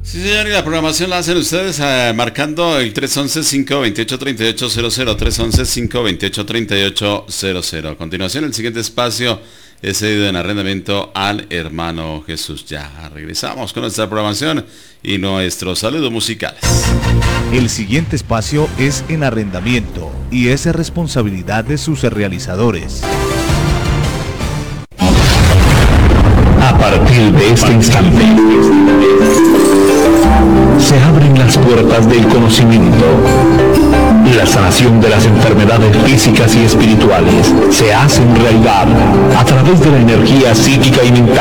Sí, señor, y la programación la hacen ustedes marcando el 311-528-3800, 311-528-3800. A continuación, el siguiente espacio es cedido en arrendamiento al hermano Jesús. Ya regresamos con nuestra programación y nuestros saludos musicales. El siguiente espacio es en arrendamiento y es responsabilidad de sus realizadores. A partir de este instante, se abren las puertas del conocimiento. La sanación de las enfermedades físicas y espirituales se hace realidad a través de la energía psíquica y mental.